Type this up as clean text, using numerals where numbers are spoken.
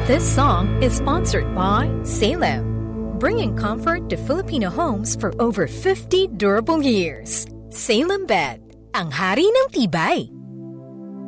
This song is sponsored by Salem, bringing comfort to Filipino homes for over 50 durable years. Salem Bed, ang hari ng tibay.